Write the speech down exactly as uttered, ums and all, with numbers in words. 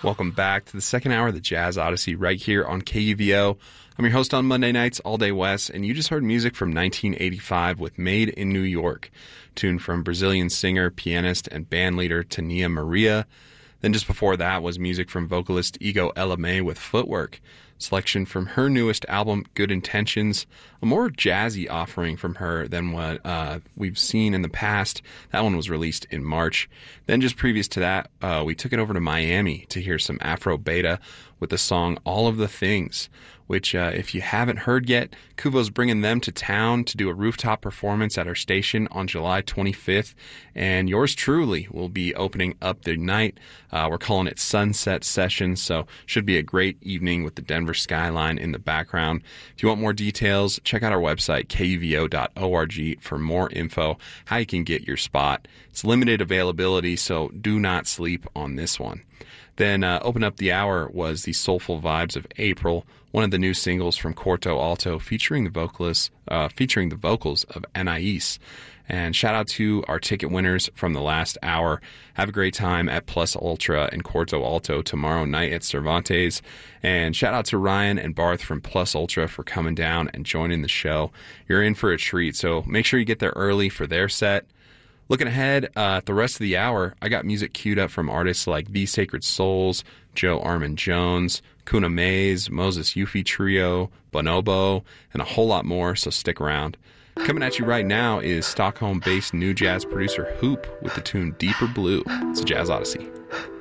Welcome back to the second hour of the Jazz Odyssey right here on K U V O. I'm your host on Monday nights, All Day West, and you just heard music from nineteen eighty-five with Made in New York, tune from Brazilian singer, pianist, and bandleader Tania Maria. Then just before that was music from vocalist Ego Ella May with Footwork, selection from her newest album, Good Intentions, a more jazzy offering from her than what uh, we've seen in the past. That one was released in March. Then just previous to that, uh, we took it over to Miami to hear some Afro Beta with the song All of the Things, which uh, if you haven't heard yet, Kuvo's bringing them to town to do a rooftop performance at our station on July twenty-fifth, and yours truly will be opening up the night. Uh, we're calling it Sunset Sessions, so should be a great evening with the Denver skyline in the background. If you want more details, check out our website, K U V O dot org, for more info, how you can get your spot. It's limited availability, so do not sleep on this one. Then uh, open up the hour was the Soulful Vibes of April, one of the new singles from Corto Alto, featuring the vocalists, uh, featuring the vocals of Anais. And shout out to our ticket winners from the last hour. Have a great time at Plus Ultra and Corto Alto tomorrow night at Cervantes. And shout out to Ryan and Barth from Plus Ultra for coming down and joining the show. You're in for a treat, so make sure you get there early for their set. Looking ahead uh, at the rest of the hour, I got music queued up from artists like The Sacred Souls, Joe Armand Jones, Kuna Mays, Moses Yuffie Trio, Bonobo, and a whole lot more, so stick around. Coming at you right now is Stockholm-based new jazz producer Hoop with the tune Deeper Blue. It's a Jazz Odyssey.